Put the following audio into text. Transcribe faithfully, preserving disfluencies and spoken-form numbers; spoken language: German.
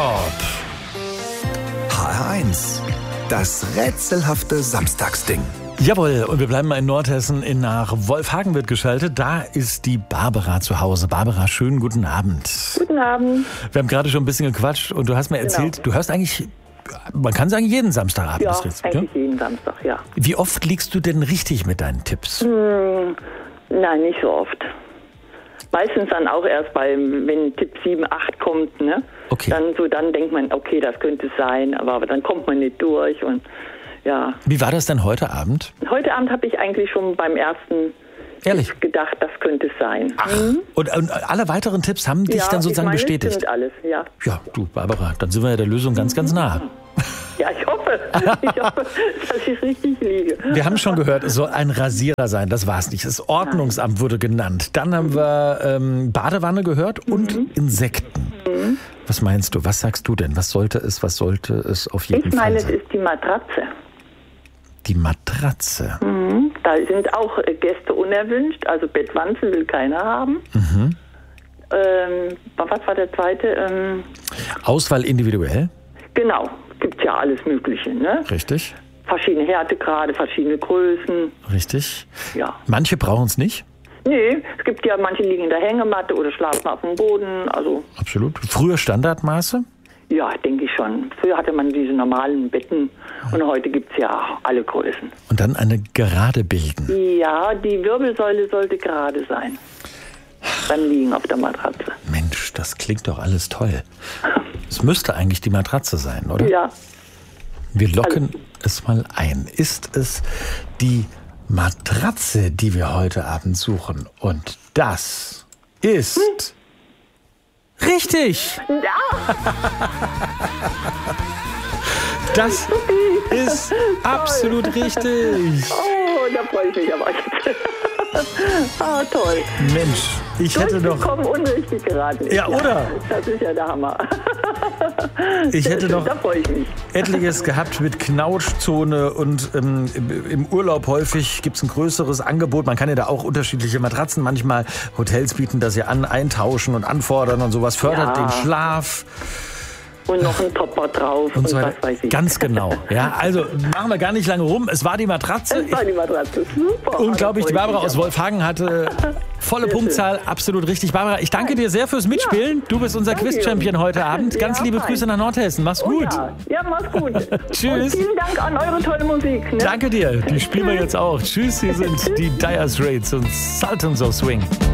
Urlaub. H R eins. Das rätselhafte Samstagsding. Jawohl, und wir bleiben mal in Nordhessen. In nach Wolfhagen wird geschaltet. Da ist die Barbara zu Hause. Barbara, schönen guten Abend. Guten Abend. Wir haben gerade schon ein bisschen gequatscht und du hast mir erzählt, Genau. du hörst eigentlich, man kann sagen, jeden Samstagabend. Ja, das Rätsel, eigentlich ja? jeden Samstag, ja. Wie oft liegst du denn richtig mit deinen Tipps? Hm, nein, nicht so oft. Meistens dann auch erst bei, wenn Tipp sieben, acht kommt, ne? Okay. Dann so, dann denkt man, okay, das könnte es sein, aber, aber dann kommt man nicht durch und ja. Wie war das denn heute Abend? Heute Abend habe ich eigentlich schon beim ersten Ehrlich? Tipp gedacht, das könnte es sein. Ach, und, und alle weiteren Tipps haben dich ja, dann sozusagen ich meine, bestätigt? Stimmt alles, ja. Ja, du Barbara, dann sind wir ja der Lösung ganz, ganz nah. Ja, ich hoffe, ich hoffe, dass ich richtig liege. Wir haben schon gehört, es soll ein Rasierer sein, das war es nicht. Das Ordnungsamt wurde genannt. Dann haben wir ähm, Badewanne gehört und Mhm. Insekten. Mhm. Was meinst du, was sagst du denn? Was sollte es, was sollte es auf jeden Ich Fall meine, es sein? ist die Matratze. Die Matratze. Mhm. Da sind auch äh, Gäste unerwünscht, also Bettwanzen will keiner haben. Mhm. Ähm, was war der zweite? Ähm, Auswahl individuell, genau, gibt ja alles Mögliche, ne? richtig, Verschiedene Härtegrade, verschiedene Größen, richtig. ja. Manche brauchen es nicht, Nee, es gibt ja, manche liegen in der Hängematte oder schlafen auf dem Boden, also absolut. Früher Standardmaße, ja, denke ich schon. Früher hatte man diese normalen Betten und heute gibt es ja alle Größen. und dann eine Gerade bilden. Ja, die Wirbelsäule sollte gerade sein beim Liegen auf der Matratze. Mensch, das klingt doch alles toll. Es müsste eigentlich die Matratze sein, oder? Ja, Wir locken es mal ein. Ist es die Matratze, die wir heute Abend suchen? Und das ist richtig. Das ist absolut richtig. oh, da freue ich mich aber jetzt. ah, toll. Mensch, ich hätte doch, Durchgekommen, unrichtig geraten. Ja, oder? Das ist ja der Hammer. ich hätte doch Da freue ich mich. etliches gehabt mit Knautschzone und ähm, im- im Urlaub häufig gibt es ein größeres Angebot. Man kann ja da auch unterschiedliche Matratzen, manchmal Hotels bieten das ja an, eintauschen und anfordern und sowas, fördert Ja. den Schlaf Und noch ein Topper drauf und, und so weiter. was weiß ich. Ganz genau. Ja, also machen wir gar nicht lange rum. Es war die Matratze. Das war die Matratze. Super. Unglaublich, Da die freue ich Barbara mich aus aber. Wolfhagen hatte volle Punktzahl, absolut richtig. Barbara, ich danke dir sehr fürs Mitspielen. Du bist unser Danke, Quiz-Champion heute Abend. Ganz Ja, liebe fein. Grüße nach Nordhessen. Mach's Oh, gut. Ja. ja, mach's gut. Tschüss. Und vielen Dank an eure tolle Musik. Ne? Danke dir. Die spielen wir jetzt auch. Tschüss, hier sind die Dire Straits und Sultans of Swing.